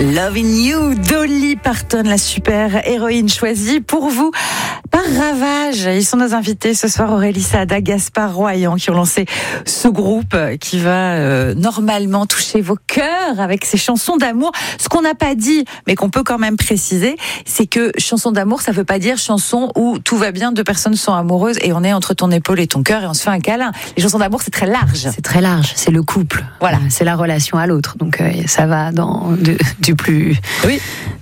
Loving You, Dolly Parton, la super héroïne choisie pour vous par Ravage. Ils sont nos invités ce soir, Aurélie Saada, Gaspard Royan, qui ont lancé ce groupe qui va normalement toucher vos cœurs avec ses chansons d'amour. Ce qu'on n'a pas dit, mais qu'on peut quand même préciser, c'est que chanson d'amour, ça veut pas dire chanson où tout va bien, deux personnes sont amoureuses et on est entre ton épaule et ton cœur et on se fait un câlin. Les chansons d'amour, c'est très large. C'est très large, c'est le couple. Voilà. C'est la relation à l'autre. Donc ça va du plus... Oui.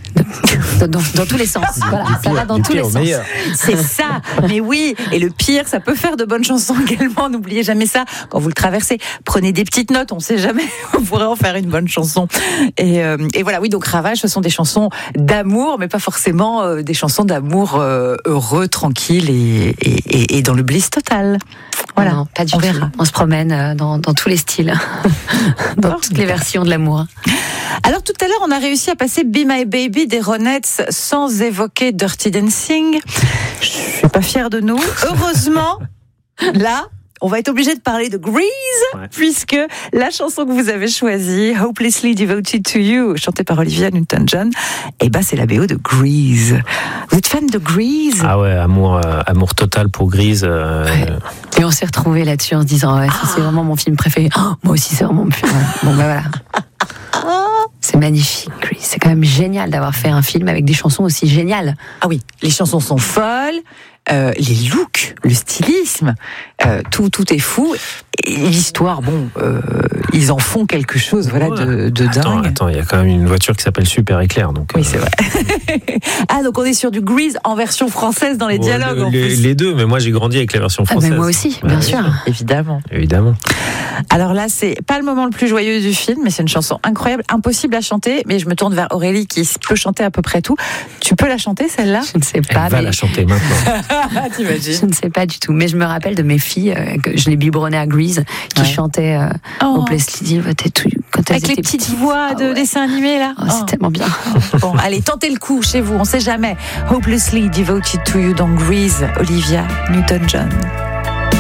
Dans tous les sens. Voilà, ça va dans tous les sens. C'est ça. Mais oui, et le pire, ça peut faire de bonnes chansons également. N'oubliez jamais ça. Quand vous le traversez, prenez des petites notes. On sait jamais. On pourrait en faire une bonne chanson. Et voilà. Oui, donc Ravage, ce sont des chansons d'amour, mais pas forcément des chansons d'amour heureux, tranquille et dans le bliss total. Voilà. Non, pas du on tout. verra. On se promène dans tous les styles, dans toutes les versions de l'amour. Alors tout à l'heure, on a réussi à passer Be My Baby des Ronettes sans évoquer Dirty Dancing. Je suis pas fière de nous. Heureusement, là, on va être obligé de parler de Grease, puisque la chanson que vous avez choisie, Hopelessly Devoted to You, chantée par Olivia Newton-John, c'est la BO de Grease. Vous êtes fan de Grease ? Ah ouais, amour total pour Grease. Et on s'est retrouvés là-dessus en se disant, c'est vraiment mon film préféré. Oh, moi aussi, c'est vraiment mon film. Bon, voilà. C'est magnifique, Grease. C'est quand même génial d'avoir fait un film avec des chansons aussi géniales. Ah oui, les chansons sont folles, les looks, le stylisme, tout est fou. Et l'histoire, ils en font quelque chose, de dingue. Attends, il y a quand même une voiture qui s'appelle Super Éclair, donc. Oui, c'est vrai. Donc on est sur du Grease en version française dans les dialogues. En plus. Les deux, mais moi j'ai grandi avec la version française. Mais moi aussi, bien sûr. Évidemment. Alors là, c'est pas le moment le plus joyeux du film, mais c'est une chanson incroyable, impossible à chanter. Mais je me tourne vers Aurélie qui peut chanter à peu près tout. Tu peux la chanter celle-là ? Je ne sais pas. Elle va la chanter maintenant. T'imagines ? Je ne sais pas du tout, mais je me rappelle de mes filles que je les biberonnais à Grease, qui chantaient Hopelessly Devoted to You quand elles avec étaient les petites voix de dessin animé là. C'est tellement bien. Bon, allez, tentez le coup chez vous, on sait jamais. Hopelessly Devoted to You dans Grease, Olivia Newton-John.